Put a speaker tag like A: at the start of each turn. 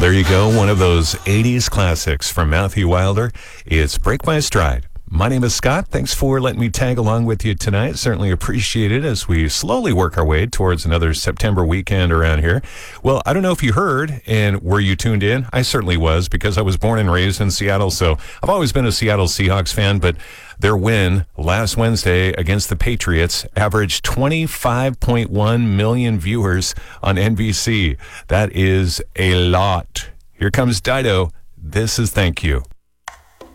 A: there you go. One of those 80s classics from Matthew Wilder. It's Break My Stride. My name is Scott. Thanks for letting me tag along with you tonight. Certainly appreciate it as we slowly work our way towards another September weekend around here. Well, I don't know if you heard and were you tuned in? I certainly was, because I was born and raised in Seattle, so I've always been a Seattle Seahawks fan, but their win last Wednesday against the Patriots averaged 25.1 million viewers on NBC. That is a lot. Here comes Dido. This is Thank You.